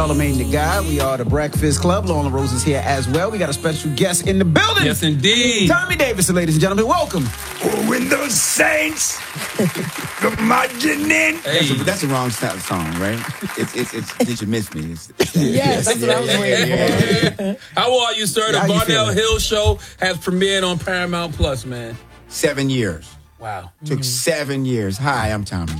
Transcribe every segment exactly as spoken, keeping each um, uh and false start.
Charlamagne the God. We are the Breakfast Club. Lauren Rose is here as well. We got a special guest in the building. Yes, indeed. Tommy Davidson, ladies and gentlemen. Welcome. Oh, when those saints come marching in. Hey. That's, a, that's the wrong song, right? It's, it's, it's, Did You Miss Me? It's, it's, yes, that's what I was waiting for. How are you, sir? The Varnell Hill Show has premiered on Paramount Plus, man. Seven years. Wow. Took mm. seven years. Hi, I'm Tommy.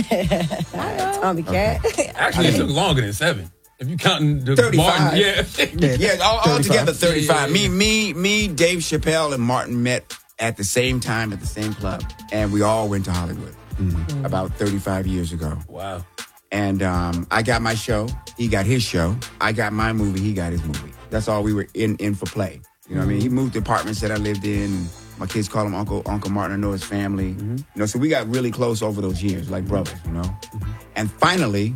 Hi, Tommy Cat. Okay. Actually, it took longer than seven. If you counting the thirty-five. Martin, yeah. yeah, yeah, all, all together thirty-five. Yeah, yeah, yeah. Me, me, me, Dave Chappelle and Martin met at the same time at the same club. And we all went to Hollywood mm-hmm. about thirty-five years ago. Wow. And um, I got my show. He got his show. I got my movie. He got his movie. That's all we were in, in for play. You know what mm-hmm. I mean? He moved to apartments that I lived in. My kids call him Uncle Uncle Martin. I know his family. Mm-hmm. You know, so we got really close over those years, like brothers, you know? Mm-hmm. And finally,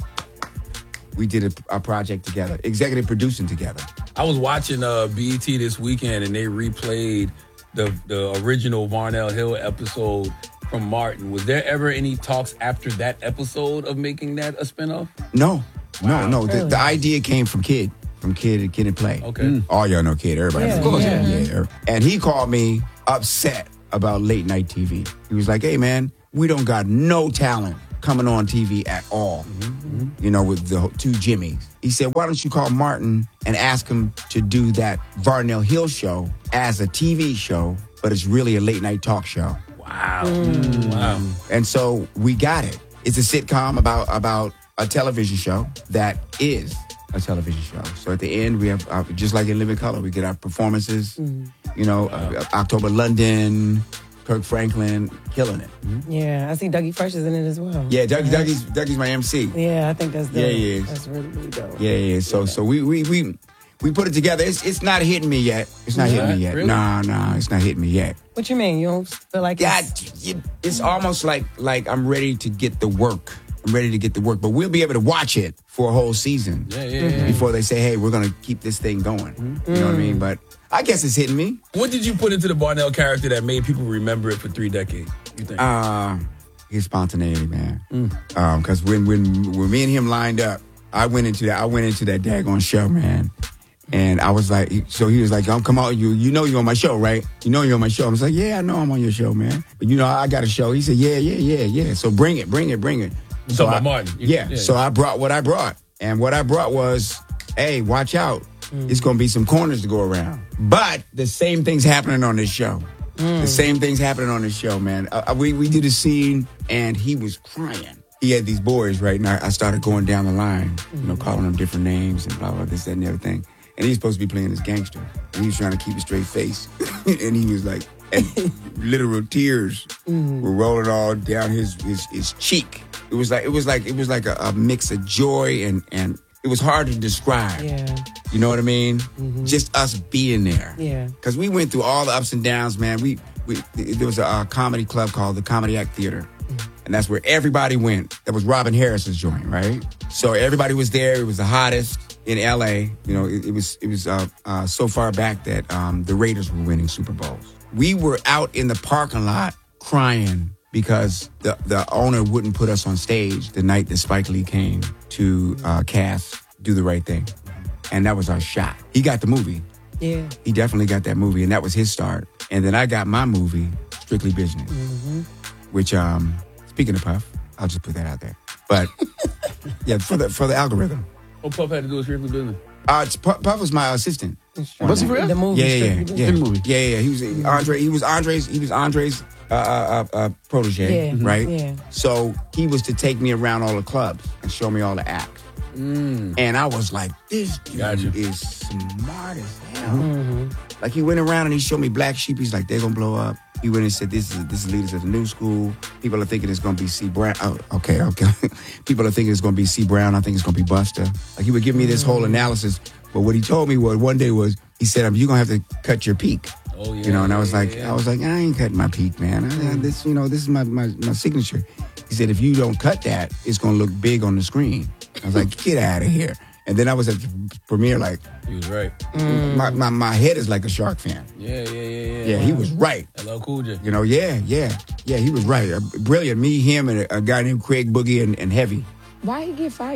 we did a, a project together, executive producing together. I was watching uh, B E T this weekend, and they replayed the, the original Varnell Hill episode from Martin. Was there ever any talks after that episode of making that a spinoff? No. Wow. No, no. Really? The, the idea came from Kid. From Kid, Kid and Play. Okay. Mm. All y'all know Kid. Everybody yeah, knows Kid. Yeah. Yeah, yeah. And he called me upset about late night T V. He was like, hey, man, we don't got no talent coming on T V at all. Mm-hmm. You know, with the two Jimmys. He said, why don't you call Martin and ask him to do that Varnell Hill show as a T V show, but it's really a late night talk show. Wow. Mm. Wow. And so we got it. It's a sitcom about, about a television show that is a television show. So at the end, we have, uh, just like in Living Color, we get our performances, mm. you know, wow. uh, October London, Kirk Franklin, killing it. Mm-hmm. Yeah, I see Dougie Fresh is in it as well. Yeah, Doug, yeah. Dougie's, Dougie's my M C. Yeah, I think that's dope. Yeah, he is. That's really, really dope. Yeah, yeah. So, yeah. so we, we, we, we put it together. It's, it's not hitting me yet. It's not yeah, hitting me yet. Really? Nah, nah, it's not hitting me yet. What you mean? You don't feel like yeah, it's... It, it's almost like, like I'm ready to get the work. I'm ready to get to work, but we'll be able to watch it for a whole season yeah, yeah, yeah. before they say, hey, we're going to keep this thing going. Mm-hmm. You know what I mean? But I guess it's hitting me. What did you put into the Varnell character that made people remember it for three decades, you think? Uh, his spontaneity, man. Mm. Um, Because when, when, when me and him lined up, I went into that, I went into that daggone show, man. And I was like, so he was like, oh, come on, you you know you're on my show, right? You know you're on my show. I was like, yeah, I know I'm on your show, man. But you know, I got a show. He said, yeah, yeah, yeah, yeah. So bring it, bring it, bring it. So so about I, Martin. Yeah, yeah. So I brought what I brought. And what I brought was, hey, watch out. Mm. It's going to be some corners to go around. But the same thing's happening on this show. Mm. The same thing's happening on this show, man. Uh, we, we did a scene, and he was crying. He had these boys, right? And I, I started going down the line, you know, calling them different names and blah, blah, this, that, and the other thing. And he's supposed to be playing this gangster. And he was trying to keep a straight face. And he was like, and literal tears mm. were rolling all down his, his his cheek. It was like it was like it was like a, a mix of joy and and it was hard to describe. Yeah. You know what I mean? Mm-hmm. Just us being there. Yeah. Because we went through all the ups and downs, man. We we there was a, a comedy club called the Comedy Act Theater. Mm. And that's where everybody went. That was Robin Harris's joint, right? So everybody was there. It was the hottest in L A. You know, it, it was it was uh, uh, so far back that um, the Raiders were winning Super Bowls. We were out in the parking lot crying because the, the owner wouldn't put us on stage the night that Spike Lee came to uh, cast Do the Right Thing. And that was our shot. He got the movie. Yeah. He definitely got that movie, and that was his start. And then I got my movie, Strictly Business, mm-hmm. which, um, speaking of Puff, I'll just put that out there. But, yeah, for the for the algorithm. What Puff had to do with Strictly Business? Uh, Puff, Puff was my assistant. Was he for real? The movie. Yeah, yeah, yeah. yeah. The movie. Yeah, yeah. He was Andre. He was Andre's. He was Andre's uh, uh, uh, protege, yeah. right? Yeah. So he was to take me around all the clubs and show me all the acts. Mm. And I was like, this dude gotcha. is smart as hell. Mm-hmm. Like he went around and he showed me Black Sheep. He's like, they're gonna blow up. He went and said, this is this is leaders of the new school. People are thinking it's gonna be C Brown. Oh, okay, okay. People are thinking it's gonna be C Brown. I think it's gonna be Buster. Like he would give me this whole analysis. But what he told me was one day was he said, "You're gonna have to cut your peak." Oh yeah. You know, and I was yeah, like, yeah. I was like, I ain't cutting my peak, man. I, I, this, you know, this is my, my my signature. He said, if you don't cut that, it's gonna look big on the screen. I was like, get out of here. And then I was at the premiere, like, he was right. Mm. My, my my head is like a Shark fan. Yeah, yeah, yeah, yeah. Yeah, he was right. L L Cool J. You know, yeah, yeah, yeah. He was right. Uh, brilliant. Me, him, and a, a guy named Craig Boogie and, and Heavy. Why he get fired?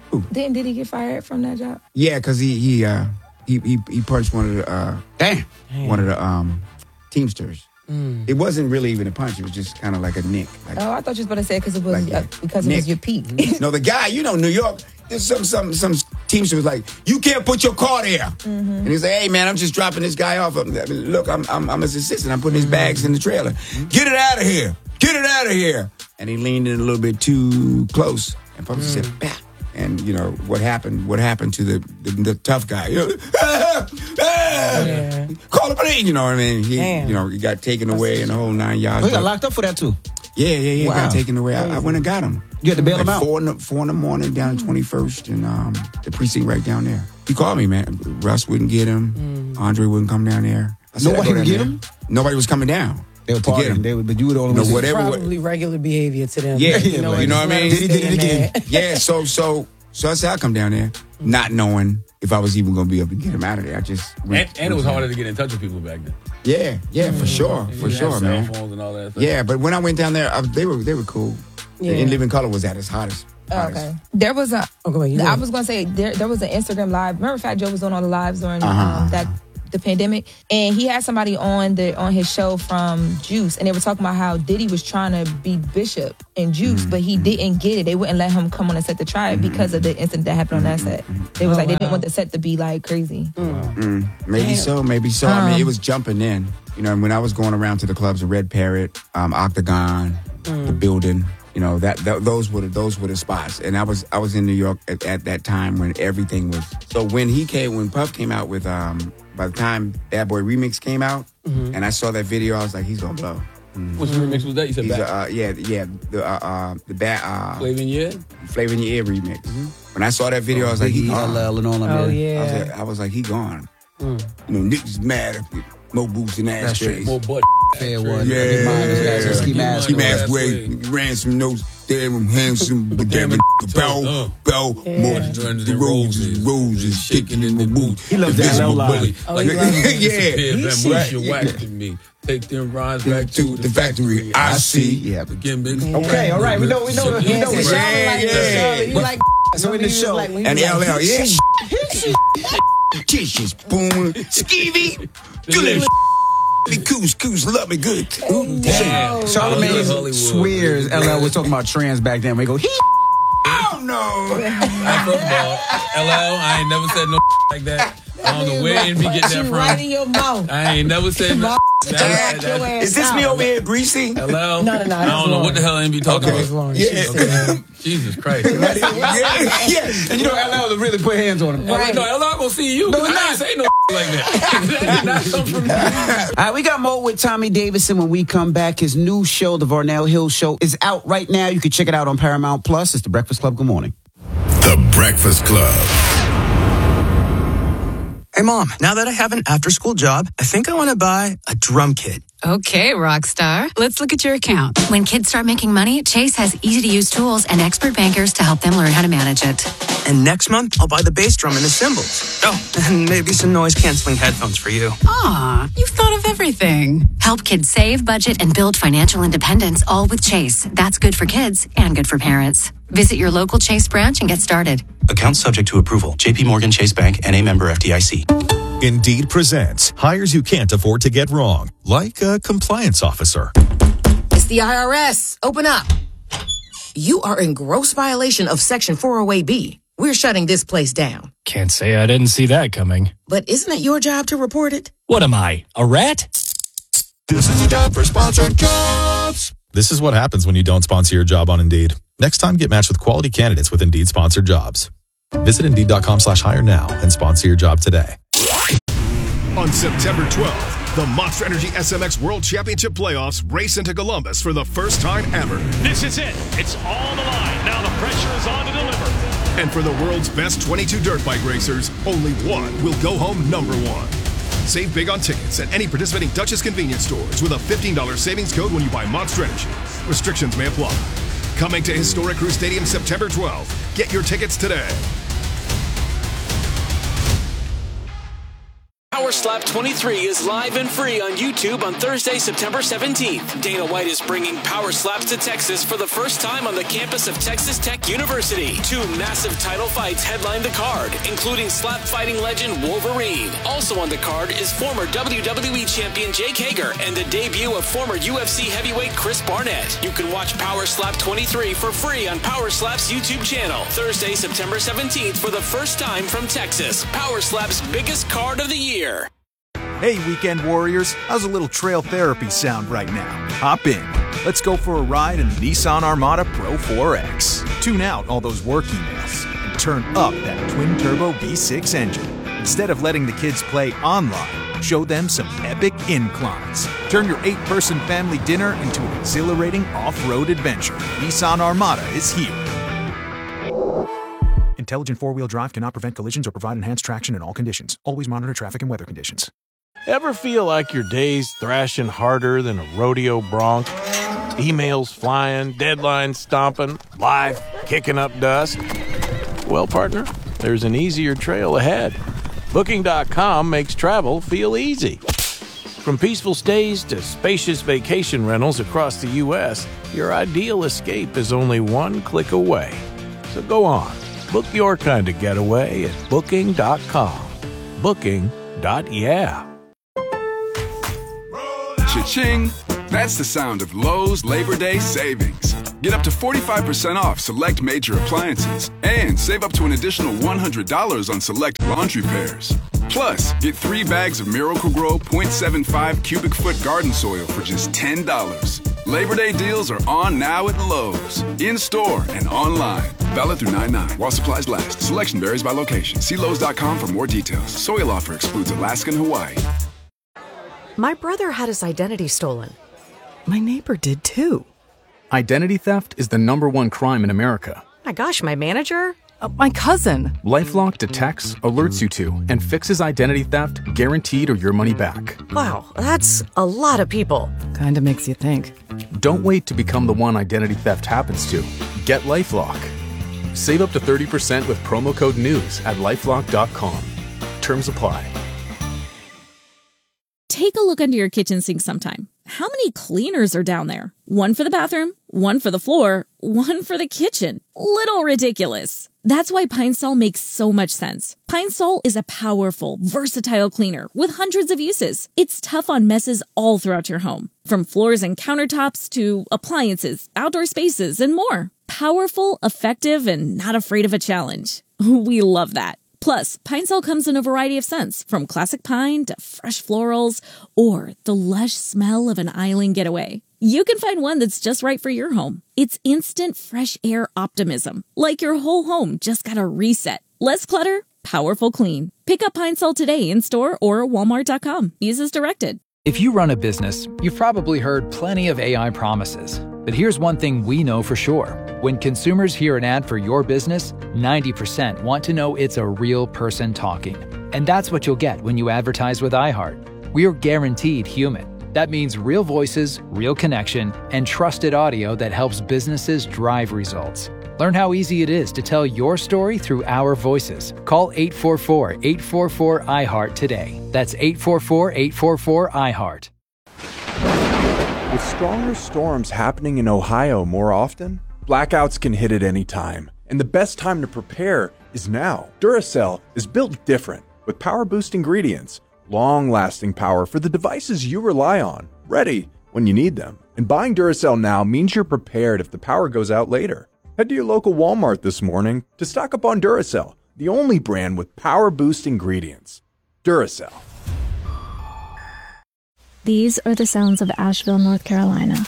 Didn't Diddy get fired from that job? Yeah, because he he uh he, he he punched one of the uh damn one of the um Teamsters. Mm. It wasn't really even a punch. It was just kind of like a nick. Like, oh, I thought you was about to say because it was like uh, because nick. it was your peak. No, the guy, you know, New York. There's some some some Teamster was like, you can't put your car there. Mm-hmm. And he's like, hey man, I'm just dropping this guy off. I mean, look, I'm I'm I'm his assistant. I'm putting his bags in the trailer. Get it out of here. Get it out of here. And he leaned in a little bit too close. And Puffy mm. said, bah. And you know what happened? What happened to the the, the tough guy? You know, ah, ah, yeah. Call the police. You know what I mean? He, Damn. you know, he got taken away in the whole nine yards. Oh, he got locked up for that too. Yeah, yeah, yeah. Wow. Got taken away. I, I went and got him. You had to bail like him out. Four in the, four in the morning down at twenty-first and um, the precinct right down there. He called me, man. Russ wouldn't get him. Mm. Andre wouldn't come down there. I said, Nobody would get there. him? Nobody was coming down. They were to get him. partying. They were, but you were the only no, one. whatever. Probably regular behavior to them. Yeah, you know, you know what I mean? Did he did it again? Yeah, so so so I said I'll come down there, not knowing if I was even gonna be able to get him out of there. I just and, and it was harder to get in touch with people back then. Yeah, yeah, for sure, You for didn't sure, have man. Cell phones and all that stuff. Yeah, but when I went down there, I, they were they were cool. Yeah. In Living Color was at its hottest. Oh, hottest. okay. There was a. Oh, go ahead, you I go. was gonna say there. There was an Instagram live. Remember, Fat Joe was doing all the lives during Uh-huh. um, that the pandemic, and he had somebody on the on his show from Juice, and they were talking about how Diddy was trying to be Bishop in Juice, Mm-hmm. but he didn't get it. They wouldn't let him come on the set to try it because of the incident that happened on that set. They was Oh, like they wow. didn't want the set to be like crazy. Mm, maybe Damn. so, maybe so. I mean, Um, it was jumping in. You know, and when I was going around to the clubs, the Red Parrot, um, Octagon, the Building. You know that, that those were the, those were the spots, and I was I was in New York at, at that time when everything was. So when he came, when Puff came out with, um, by the time Bad Boy Remix came out, Mm-hmm. and I saw that video, I was like, he's gonna blow. Which remix was that? You said He's back. a, uh, yeah, yeah, the uh, uh, the bad uh, Flavor in your ear? Flavor in Your Ear remix. When I saw that video, I was like, he Biggie, gone. L L, and all of Oh, that. yeah. I was like, I was like, he gone. You know, niggas mad if it- more boots and That's true. ashtrays. More butt. Fair one. Yeah, Big Minders, guys, yeah. ski mask. Ski mask Ski way, mask ran some notes, damn handsome, but damn it, bow, Uh. bow, more Guns the and roses, roses, shaking in the boots. He loves that low line. Oh, Like, he loves it. disappeared, Yeah, bamboozled, right. you whacked at me. Take them rhymes back To the factory, I see. Yeah. Again, bitch. Okay, all right. We know, we know, we Yeah, know. so it. Charlotte like yeah. this, Charlotte, you But- like So in the show, And L L, yeah, tissues, boom, skeevy, good. Be coos, coos, love me good. Ooh, Damn. Charlamagne I love Hollywood. swears L L was talking about trans back then. We go, he. Oh no! Hey, first of all, L L, I ain't never said no like that. I don't know where N B get that you right in from. your mouth. I ain't never said no. Jack That- your that- ass Is this me out. over here greasy? L L, No, no, no, I that's don't know what the hell N B talking Okay. That was about. wrong. Yeah. Okay. Jesus Christ. yeah, yeah. And you know, L L really put hands on him. I'm like, no, L L gonna see you. No, I it's ain't say no like that. That did not come from me. All right, we got more with Tommy Davidson when we come back. His new show, The Varnell Hill Show, is out right now. You can check it out on Paramount Plus. It's The Breakfast Club. Good morning. The Breakfast Club. Hey, Mom, now that I have an after-school job, I think I want to buy a drum kit. Okay, rock star. Let's look at your account. When kids start making money, Chase has easy-to-use tools and expert bankers to help them learn how to manage it. And next month, I'll buy the bass drum and the cymbals. Oh, and maybe some noise-canceling headphones for you. Aw, you've thought of everything. Help kids save, budget, and build financial independence, all with Chase. That's good for kids and good for parents. Visit your local Chase branch and get started. Account subject to approval. J P Morgan Chase Bank, N A member F D I C. Indeed presents hires you can't afford to get wrong, like a compliance officer. It's the I R S. Open up. You are in gross violation of Section four oh eight B. We're shutting this place down. Can't say I didn't see that coming. But isn't it your job to report it? What am I, a rat? This is the job for sponsored jobs. This is what happens when you don't sponsor your job on Indeed. Next time, get matched with quality candidates with Indeed sponsored jobs. Visit Indeed.com slash hire now and sponsor your job today. On September twelfth, the Monster Energy S M X World Championship Playoffs race into Columbus for the first time ever. This is it. It's all on the line. Now the pressure is on to deliver. And for the world's best twenty-two dirt bike racers, only one will go home number one. Save big on tickets at any participating Duchess convenience stores with a fifteen dollars savings code when you buy Monster Energy. Restrictions may apply. Coming to historic Crew Stadium September twelfth. Get your tickets today. Howard Power Slap twenty-three is live and free on YouTube on Thursday, September seventeenth. Dana White is bringing Power Slaps to Texas for the first time on the campus of Texas Tech University. Two massive title fights headline the card, including slap fighting legend Wolverine. Also on the card is former W W E champion Jake Hager and the debut of former U F C heavyweight Chris Barnett. You can watch Power Slap twenty-three for free on Power Slap's YouTube channel. Thursday, September seventeenth for the first time from Texas. Power Slap's biggest card of the year. Hey, weekend warriors, how's a little trail therapy sound right now? Hop in. Let's go for a ride in the Nissan Armada Pro four X. Tune out all those work emails and turn up that twin-turbo V six engine. Instead of letting the kids play online, show them some epic inclines. Turn your eight-person family dinner into an exhilarating off-road adventure. Nissan Armada is here. Intelligent four-wheel drive cannot prevent collisions or provide enhanced traction in all conditions. Always monitor traffic and weather conditions. Ever feel like your day's thrashing harder than a rodeo bronc? Emails flying, deadlines stomping, life kicking up dust? Well, partner, there's an easier trail ahead. Booking dot com makes travel feel easy. From peaceful stays to spacious vacation rentals across the U S, your ideal escape is only one click away. So go on, book your kind of getaway at Booking dot com. Booking. Yeah. Cha-ching! That's the sound of Lowe's Labor Day savings. Get up to forty-five percent off select major appliances and save up to an additional one hundred dollars on select laundry pairs. Plus, get three bags of Miracle-Gro point seven five cubic foot garden soil for just ten dollars. Labor Day deals are on now at Lowe's. In-store and online. Valid through nine nine while supplies last. Selection varies by location. See Lowe's dot com for more details. Soil offer excludes Alaska and Hawaii. My brother had his identity stolen. My neighbor did too. Identity theft is the number one crime in America. My gosh, my manager? Uh, my cousin. LifeLock detects, alerts you to, and fixes identity theft guaranteed or your money back. Wow, that's a lot of people. Kinda makes you think. Don't wait to become the one identity theft happens to. Get LifeLock. Save up to thirty percent with promo code NEWS at lifelock dot com. Terms apply. Take a look under your kitchen sink sometime. How many cleaners are down there? One for the bathroom, one for the floor, one for the kitchen. Little ridiculous. That's why Pine Sol makes so much sense. Pine Sol is a powerful, versatile cleaner with hundreds of uses. It's tough on messes all throughout your home, from floors and countertops to appliances, outdoor spaces, and more. Powerful, effective, and not afraid of a challenge. We love that. Plus, Pine Sol comes in a variety of scents, from classic pine to fresh florals, or the lush smell of an island getaway. You can find one that's just right for your home. It's instant fresh air optimism, like your whole home just got a reset. Less clutter, powerful clean. Pick up Pine Sol today in store or walmart dot com. Use as directed. If you run a business, you've probably heard plenty of A I promises. But here's one thing we know for sure. When consumers hear an ad for your business, ninety percent want to know it's a real person talking. And that's what you'll get when you advertise with iHeart. We're guaranteed human. That means real voices, real connection, and trusted audio that helps businesses drive results. Learn how easy it is to tell your story through our voices. Call eight four four, eight four four, I heart today. That's eight four four, eight four four, I heart. With stronger storms happening in Ohio more often, blackouts can hit at any time. And the best time to prepare is now. Duracell is built different with power-boost ingredients, long-lasting power for the devices you rely on, ready when you need them. And buying Duracell now means you're prepared if the power goes out later. Head to your local Walmart this morning to stock up on Duracell, the only brand with power-boost ingredients. Duracell. These are the sounds of Asheville, North Carolina.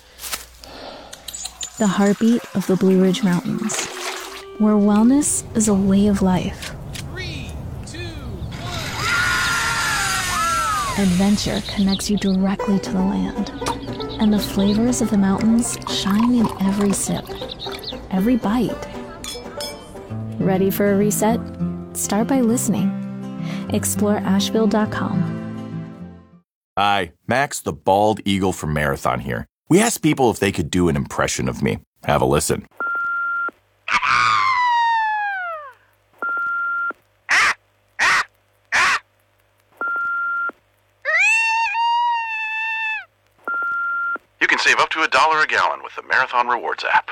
The heartbeat of the Blue Ridge Mountains, where wellness is a way of life. Three, two, one. Adventure connects you directly to the land, and the flavors of the mountains shine in every sip, every bite. Ready for a reset? Start by listening. Explore asheville dot com. Hi, Max the Bald Eagle from Marathon here. We asked people if they could do an impression of me. Have a listen. save up to a dollar a gallon with the Marathon Rewards app.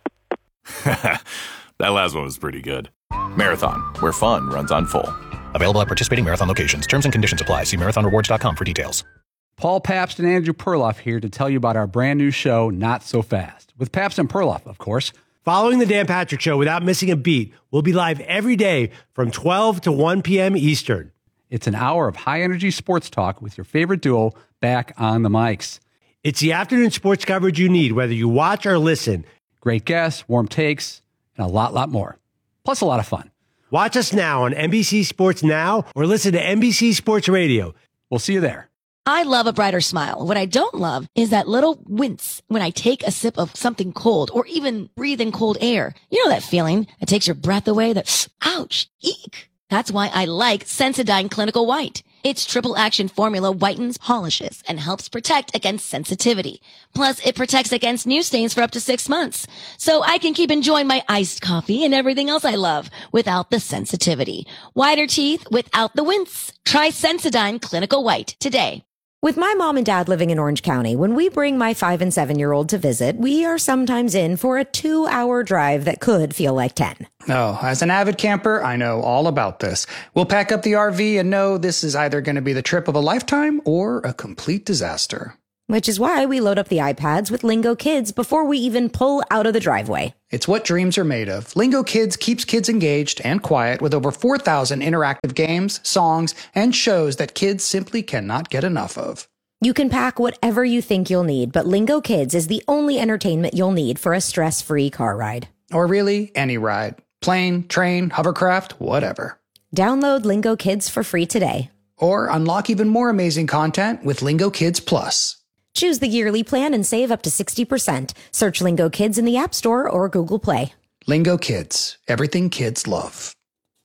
That last one was pretty good. Marathon, where fun runs on full. Available at participating Marathon locations. Terms and conditions apply. See marathon rewards dot com for details. Paul Pabst and Andrew Perloff here to tell you about our brand new show, Not So Fast, with Pabst and Perloff, of course. Following the Dan Patrick Show without missing a beat, we'll be live every day from twelve to one p.m. Eastern. It's an hour of high-energy sports talk with your favorite duo back on the mics. It's the afternoon sports coverage you need, whether you watch or listen. Great guests, warm takes, and a lot, lot more. Plus a lot of fun. Watch us now on N B C Sports Now or listen to N B C Sports Radio. We'll see you there. I love a brighter smile. What I don't love is that little wince when I take a sip of something cold or even breathe in cold air. You know that feeling that takes your breath away? That, ouch, eek. That's why I like Sensodyne Clinical White. Its triple action formula whitens, polishes, and helps protect against sensitivity. Plus, it protects against new stains for up to six months. So I can keep enjoying my iced coffee and everything else I love without the sensitivity. Whiter teeth without the wince. Try Sensodyne Clinical White today. With my mom and dad living in Orange County, when we bring my five and seven year old to visit, we are sometimes in for a two hour drive that could feel like ten. Oh, as an avid camper, I know all about this. We'll pack up the R V and know this is either going to be the trip of a lifetime or a complete disaster. Which is why we load up the iPads with Lingo Kids before we even pull out of the driveway. It's what dreams are made of. Lingo Kids keeps kids engaged and quiet with over four thousand interactive games, songs, and shows that kids simply cannot get enough of. You can pack whatever you think you'll need, but Lingo Kids is the only entertainment you'll need for a stress-free car ride. Or really, any ride. Plane, train, hovercraft, whatever. Download Lingo Kids for free today. Or unlock even more amazing content with Lingo Kids Plus. Choose the yearly plan and save up to sixty percent. Search Lingo Kids in the App Store or Google Play. Lingo Kids. Everything kids love.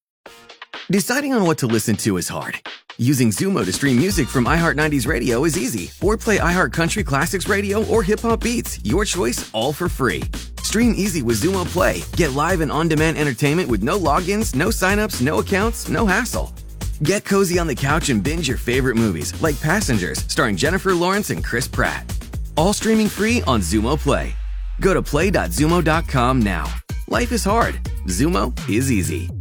Deciding on what to listen to is hard. Using Zumo to stream music from iHeart nineties Radio is easy. Or play iHeart Country Classics Radio or Hip Hop Beats. Your choice, all for free. Stream easy with Zumo Play. Get live and on-demand entertainment with no logins, no signups, no accounts, no hassle. Get cozy on the couch and binge your favorite movies, like Passengers, starring Jennifer Lawrence and Chris Pratt. All streaming free on Zumo Play. Go to play dot zumo dot com now. Life is hard. Zumo is easy.